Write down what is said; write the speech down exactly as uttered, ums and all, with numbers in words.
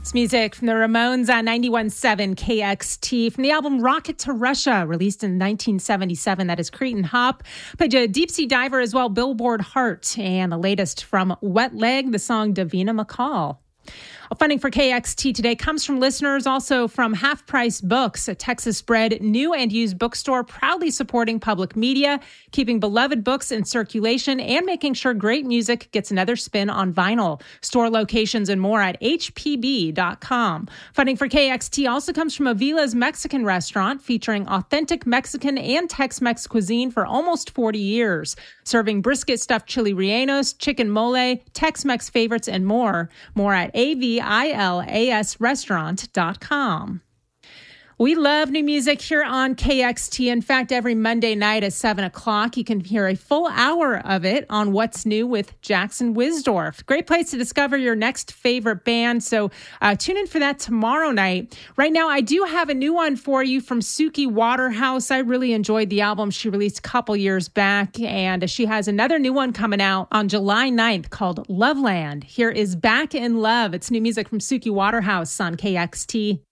It's music from the Ramones on ninety-one point seven K X T from the album Rocket to Russia, released in nineteen seventy-seven. That is Cretin Hop. Played a Deep Sea Diver as well, Billboard Heart, and the latest from Wet Leg, the song Davina McCall. Funding for K X T today comes from listeners, also from Half Price Books, a Texas-bred new and used bookstore proudly supporting public media, keeping beloved books in circulation, and making sure great music gets another spin on vinyl. Store locations and more at H P B dot com. Funding for K X T also comes from Avila's Mexican restaurant, featuring authentic Mexican and Tex-Mex cuisine for almost forty years, serving brisket stuffed chili rellenos, chicken mole, Tex-Mex favorites, and more. More at A V I L A S restaurant dot com. We love new music here on K X T. In fact, every Monday night at seven o'clock, you can hear a full hour of it on What's New with Jackson Wisdorf. Great place to discover your next favorite band. So uh, tune in for that tomorrow night. Right now, I do have a new one for you from Suki Waterhouse. I really enjoyed the album she released a couple years back, and she has another new one coming out on July ninth called Loveland. Here is Back in Love. It's new music from Suki Waterhouse on K X T.